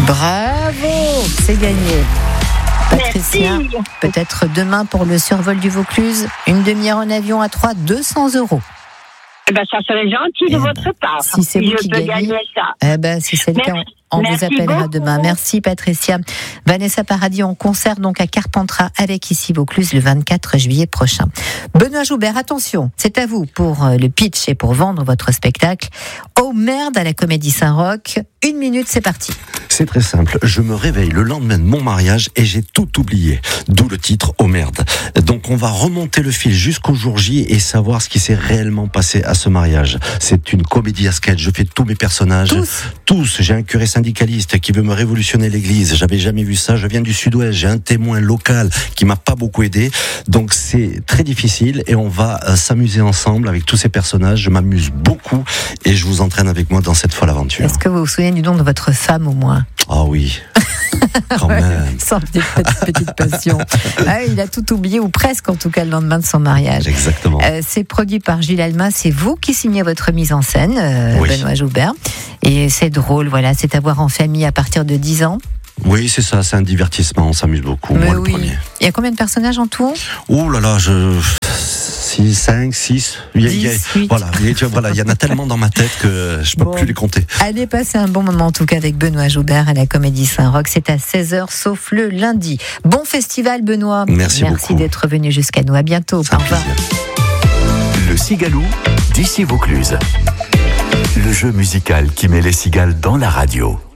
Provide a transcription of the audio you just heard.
Bravo, c'est gagné. Patricia, Merci. peut-être demain pour le survol du Vaucluse, une demi-heure en avion à 3, 200 €. Ça serait gentil de votre part. Si c'est vous je qui peux gagnez, gagner ça. Si c'est le cas, on vous Merci appellera beaucoup. demain. Merci Patricia. Vanessa Paradis en concert donc à Carpentras avec ici Vaucluse le 24 juillet prochain. Benoît Joubert, attention, c'est à vous pour le pitch et pour vendre votre spectacle. Oh merde à la Comédie Saint-Roch. 1 minute, c'est parti. C'est très simple. Je me réveille le lendemain de mon mariage et j'ai tout oublié. D'où le titre « Oh merde ». Donc on va remonter le fil jusqu'au jour J et savoir ce qui s'est réellement passé à ce mariage. C'est une comédie à sketch. Je fais tous mes personnages. Tous. J'ai un curé syndicaliste qui veut me révolutionner l'église. J'avais jamais vu ça. Je viens du sud-ouest. J'ai un témoin local qui m'a pas beaucoup aidé. Donc c'est très difficile et on va s'amuser ensemble avec tous ces personnages. Je m'amuse beaucoup et je vous entraîne avec moi dans cette folle aventure. Est-ce que vous vous souvenez du nom de votre femme au moins? Ah oui, quand même. Sans petite passion. Il a tout oublié, ou presque en tout cas, le lendemain de son mariage. Exactement. C'est produit par Gilles Alma, c'est vous qui signez votre mise en scène, Oui. Benoît Joubert. Et c'est drôle, voilà, c'est à voir en famille à partir de 10 ans. Oui, c'est ça, c'est un divertissement, on s'amuse beaucoup. Mais Moi, oui. le premier. Il y a combien de personnages en tout? Oh là là, 5, 6. 10, 8. Voilà, il y en a tellement dans ma tête que je peux plus les compter. Allez passer un bon moment en tout cas avec Benoît Joubert à la Comédie Saint-Roch. C'est à 16h sauf le lundi. Bon festival Benoît. Merci beaucoup. D'être venu jusqu'à nous. À bientôt. C'est un Au revoir. plaisir. Le Cigalou d'ici Vaucluse. Le jeu musical qui met les cigales dans la radio.